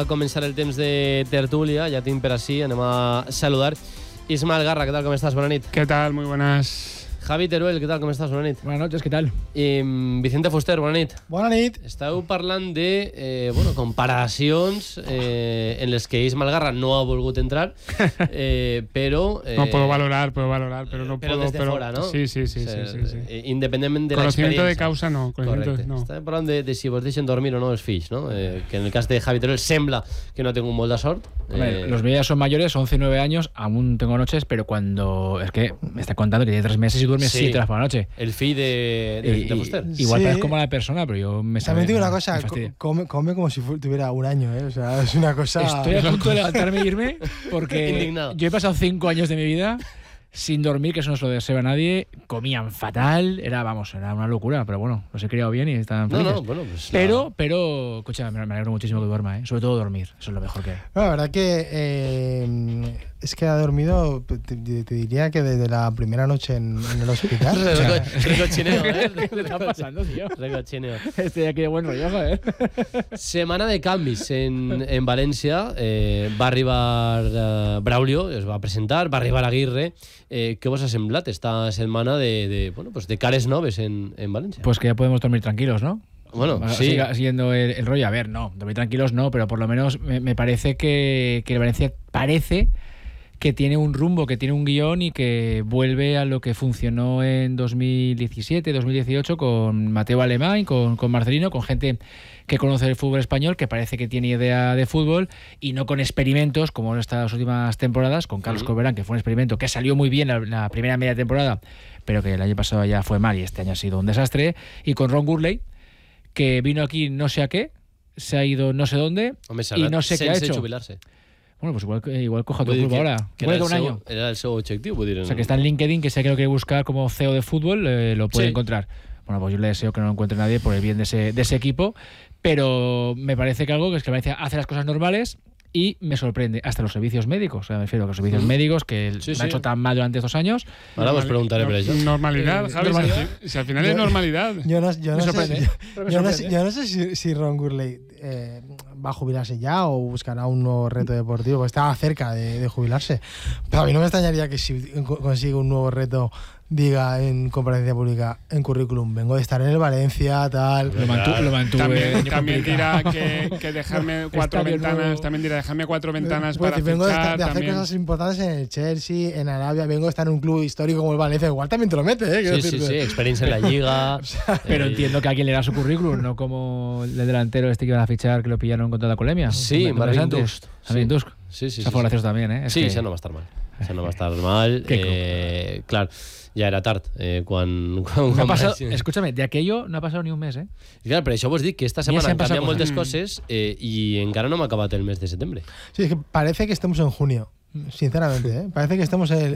a començar el temps de tertúlia, ja tinc per així, anem a saludar. Ismael Garra, ¿qué tal? ¿Cómo estás? Buenas noches. ¿Qué tal? Muy buenas. Javi Teruel, ¿qué tal? ¿Cómo estás? Buenas noches. Buenas noches, ¿qué tal? Vicente Fuster, buenas noches. Buenas noches. Estàveu parlant de comparacions en les que Ismael Garra no ha volgut entrar, però... no puedo valorar, pero no pero puedo... desde fuera, ¿no? Sí. Independientemente de la conocimiento experiencia. de causa no. Correcte. No. Estàvem parlant de si vos deixen dormir o no els fills, ¿no? Que en el cas de Javi Teruel sembla que no tengo molt de sort. Los míos son mayores, 11 y 9 años, aún tengo noches, pero cuando... Es que me está contando que tiene 3 meses y duerme 7 horas por la noche. El fill de Fuster. Igual Sí. parezco mala persona, pero yo me También digo una cosa, me fastidia. come como si tuviera un año, ¿eh? O sea, es una cosa... Estoy a punto de levantarme e irme porque Indignado. yo he pasado 5 años de mi vida sin dormir, que eso no se lo deseo a nadie. Comían fatal, era una locura, pero bueno, los he criado bien y están felices. Bueno, pues... Pero, escucha, me alegro muchísimo que duerma, ¿eh? Sobre todo dormir, eso es lo mejor que hay. No, la verdad que es que ha dormido, te diría que desde la primera noche en el hospital. Recochineo, ¿eh? ¿Qué está pasando, tío? Recochineo. Estoy aquí de buen rollo, ¿eh? Setmana de canvis en València. Va arribar Braulio, es va presentar, va arribar Aguirre. Què vos ha semblat esta setmana de cares noves en València? Pues que ya podemos dormir tranquilos, ¿no? Bueno, sí. Siguiendo el rollo. A ver, no, dormir tranquilos no, pero por lo menos me parece que el Valencia parece que tiene un rumbo, que tiene un guión y que vuelve a lo que funcionó en 2017, 2018 con Mateo Alemán, con Marcelino, con gente que conoce el fútbol español, que parece que tiene idea de fútbol y no con experimentos como en estas últimas temporadas, con Carlos Corberán, que fue un experimento que salió muy bien la primera media temporada, pero que el año pasado ya fue mal y este año ha sido un desastre, y con Ron Gurley, que vino aquí no sé a qué, se ha ido no sé dónde y no sé qué ha hecho. Jubilarse. Bueno, pues igual coja tu club ahora. Que Puede era, que un año. Era el seu objectiu, vull dir. O sea, que está en LinkedIn, que sé que lo quiere buscar como CEO de fútbol, lo puede encontrar. Bueno, pues yo le deseo que no lo encuentre nadie por el bien de ese equipo, pero me parece que algo que es que Valencia hace las cosas normales y me sorprende, hasta los servicios médicos. O sea, me refiero a los servicios médicos que me han hecho tan mal durante estos años. Ahora os preguntaré por ello. Normalidad, Javi. normalidad. Si al final es normalidad. Yo no sorprende. sé si Ron Gurley va a jubilarse ya o buscará un nuevo reto deportivo, porque estaba cerca de jubilarse. Pero a mí no me extrañaría que si consigue un nuevo reto diga en comparecencia pública, en currículum, vengo de estar en el Valencia, tal. Lo mantuve. También dirá que dejarme 4 ventanas. También dirá dejarme 4 ventanas para decir, vengo fichar. de hacer cosas importantes en el Chelsea, en Arabia, vengo de estar en un club histórico como el Valencia. Igual también te lo mete, ¿eh? Sí, experiencia en la Liga. Pero entiendo que a quien le da su currículum, no como el delantero este que iban a fichar, que lo pillaron contra la colemia. Sí, Marvin Dusk. Sí. Esa fue gracioso también, ¿eh? Sí, eso no va a estar mal. Eso no va a estar mal. Claro, ja era tard quan no ha pasado, escúchame, de aquello no ha pasado ni un mes, ¿eh? Clar, però això vos dic que esta setmana han canviat moltes coses i encara no m'ha acabat el mes de setembre. Sí, es que parece que estemos en junio. Sinceramente, ¿eh? Parece que estamos en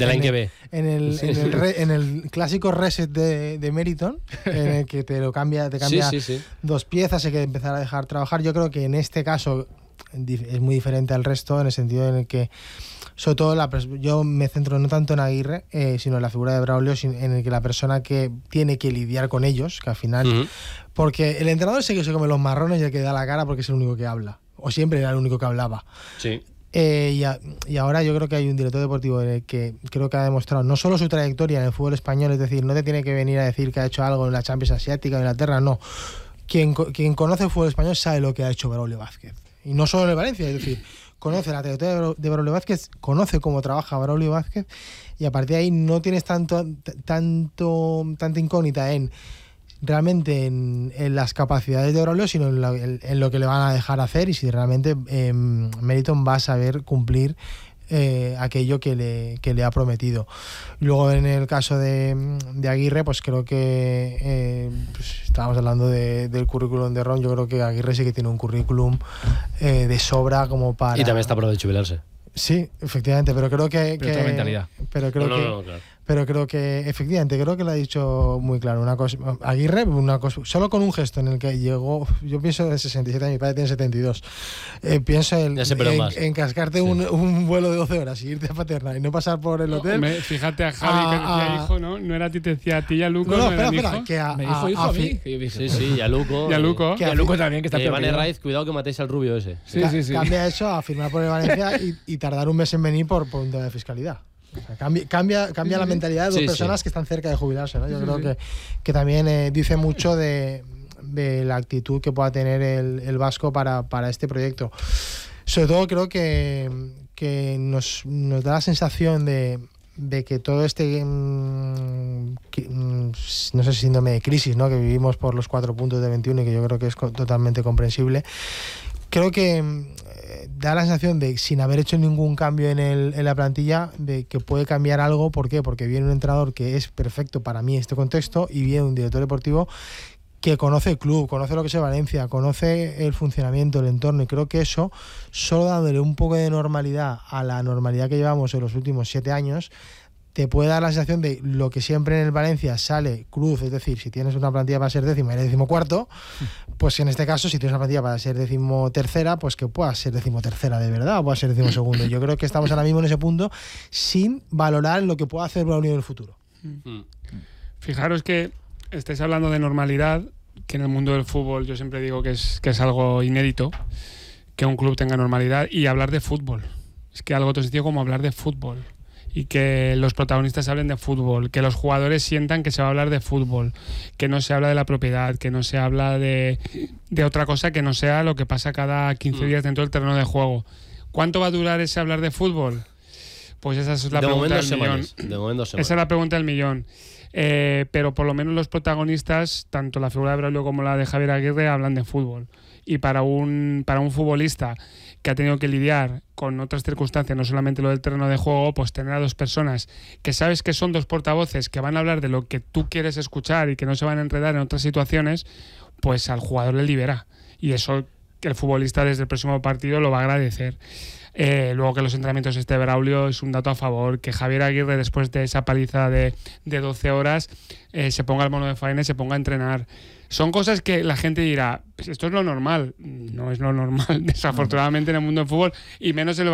el clásico reset de Meriton, en el que te cambia dos piezas, hay que empezar a dejar trabajar. Yo creo que en este caso es muy diferente al resto, en el sentido en el que, sobre todo, yo me centro no tanto en Aguirre, sino en la figura de Braulio, en el que la persona que tiene que lidiar con ellos, que al final... Porque el entrenador sé que se come los marrones y el que da la cara porque es el único que habla. O siempre era el único que hablaba. Sí. Y ahora yo creo que hay un director deportivo en el que creo que ha demostrado no solo su trayectoria en el fútbol español, es decir, no te tiene que venir a decir que ha hecho algo en la Champions Asiática, en Inglaterra, no. Quien conoce el fútbol español sabe lo que ha hecho Braulio Vázquez. Y no solo en el Valencia, es decir, conoce la trayectoria de Braulio Vázquez, conoce cómo trabaja Braulio Vázquez, y a partir de ahí no tienes tanta incógnita realmente en las capacidades de Braulio, sino en lo que le van a dejar hacer y si realmente Meriton va a saber cumplir aquello que le ha prometido. Luego, en el caso de Aguirre, pues creo que estábamos hablando del currículum de Ron. Yo creo que Aguirre sí que tiene un currículum de sobra como para... Y también está por de jubilarse. Sí, efectivamente, pero creo que... Pero otra mentalidad. Pero creo Pero creo que, efectivamente, creo que lo ha dicho muy claro. Una cosa, Aguirre, solo con un gesto en el que llegó, yo pienso de 67, mi padre tiene 72. Pienso en cascarte un vuelo de 12 horas y irte a Paterna y no pasar por el hotel. Fíjate a Javi que decía hijo, ¿no? No era a ti, te decía a ti y a Luco. No, espera, que me dijo hijo a mí. Sí, y a Luco. Y a Luco. Y a Luco también, que está Iván Herraiz, cuidado que matéis al rubio ese. Sí. Cambia eso a firmar por el Valencia y tardar un mes en venir por un tema de fiscalidad. O sea, cambia la mentalidad de dos personas que están cerca de jubilarse, ¿no? Yo creo que también dice mucho de la actitud que pueda tener el vasco para este proyecto. Sobre todo creo que nos da la sensación de que todo este no sé, síndrome de crisis, ¿no?, que vivimos por los 4 puntos de 21 y que yo creo que es totalmente comprensible, creo que da la sensación de, sin haber hecho ningún cambio en la plantilla, de que puede cambiar algo. ¿Por qué? Porque viene un entrenador que es perfecto para mí en este contexto y viene un director deportivo que conoce el club, conoce lo que es Valencia, conoce el funcionamiento, el entorno, y creo que eso, solo dándole un poco de normalidad a la normalidad que llevamos en los últimos 7 años, te puede dar la sensación de lo que siempre en el Valencia sale cruz, es decir, si tienes una plantilla para ser 10º y eres 14º, pues en este caso, si tienes una plantilla para ser 13ª, pues que pueda ser 13ª de verdad o pueda ser 12º. Yo creo que estamos ahora mismo en ese punto sin valorar lo que pueda hacer Braulio en el futuro. Fijaros que estáis hablando de normalidad, que en el mundo del fútbol yo siempre digo que es algo inédito, que un club tenga normalidad, y hablar de fútbol. Es que algo tan sencillo como hablar de fútbol. Y que los protagonistas hablen de fútbol, que los jugadores sientan que se va a hablar de fútbol, que no se habla de la propiedad, que no se habla de otra cosa que no sea lo que pasa cada 15 días dentro del terreno de juego. ¿Cuánto va a durar ese hablar de fútbol? Pues esa es la pregunta del millón. De momento esa es la pregunta del millón. Pero por lo menos los protagonistas, tanto la figura de Braulio como la de Javier Aguirre, hablan de fútbol. Y para un futbolista que ha tenido que lidiar con otras circunstancias, no solamente lo del terreno de juego, pues tener a 2 personas que sabes que son 2 portavoces que van a hablar de lo que tú quieres escuchar y que no se van a enredar en otras situaciones, pues al jugador le libera. Y eso que el futbolista desde el próximo partido lo va a agradecer. Luego que los entrenamientos esté Braulio es un dato a favor. Que Javier Aguirre, después de esa paliza de 12 horas, se ponga el mono de faena y se ponga a entrenar. Son cosas que la gente dirá, pues esto es lo normal. No es lo normal, desafortunadamente, en el mundo del fútbol, y menos en el